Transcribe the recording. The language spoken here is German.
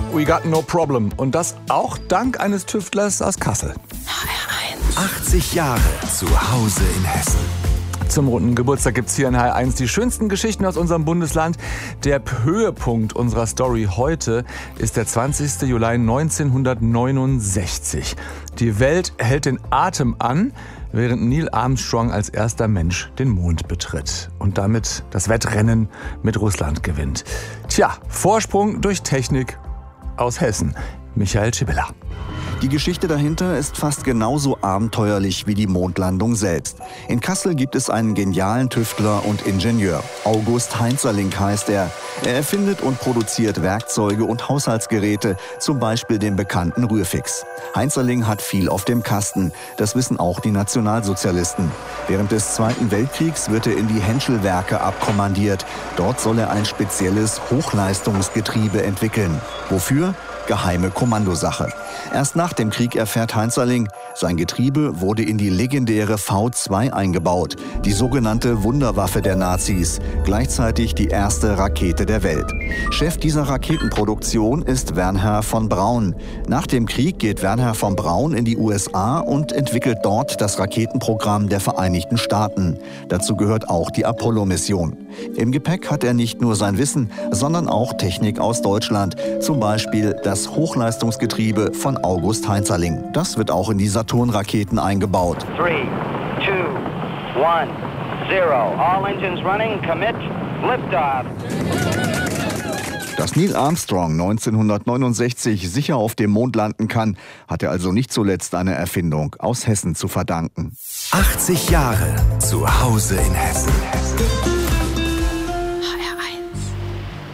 We got no problem. Und das auch dank eines Tüftlers aus Kassel. HR1. 80 Jahre zu Hause in Hessen. Zum runden Geburtstag gibt's hier in HR1 die schönsten Geschichten aus unserem Bundesland. Der Höhepunkt unserer Story heute ist der 20. Juli 1969. Die Welt hält den Atem an, während Neil Armstrong als erster Mensch den Mond betritt und damit das Wettrennen mit Russland gewinnt. Tja, Vorsprung durch Technik aus Hessen. Michael Schibilla. Die Geschichte dahinter ist fast genauso abenteuerlich wie die Mondlandung selbst. In Kassel gibt es einen genialen Tüftler und Ingenieur. August Heinzerling heißt er. Er erfindet und produziert Werkzeuge und Haushaltsgeräte, zum Beispiel den bekannten Rührfix. Heinzerling hat viel auf dem Kasten. Das wissen auch die Nationalsozialisten. Während des Zweiten Weltkriegs wird er in die Henschel-Werke abkommandiert. Dort soll er ein spezielles Hochleistungsgetriebe entwickeln. Wofür? Geheime Kommandosache. Erst nach dem Krieg erfährt Heinzerling, sein Getriebe wurde in die legendäre V2 eingebaut, die sogenannte Wunderwaffe der Nazis, gleichzeitig die erste Rakete der Welt. Chef dieser Raketenproduktion ist Wernher von Braun. Nach dem Krieg geht Wernher von Braun in die USA und entwickelt dort das Raketenprogramm der Vereinigten Staaten. Dazu gehört auch die Apollo-Mission. Im Gepäck hat er nicht nur sein Wissen, sondern auch Technik aus Deutschland, zum Beispiel das Hochleistungsgetriebe von August Heinzerling. Das wird auch in die Saturn-Raketen eingebaut. 3, 2, 1, 0. All engines running. Commit. Liftoff. Dass Neil Armstrong 1969 sicher auf dem Mond landen kann, hat er also nicht zuletzt einer Erfindung aus Hessen zu verdanken. 80 Jahre zu Hause in Hessen.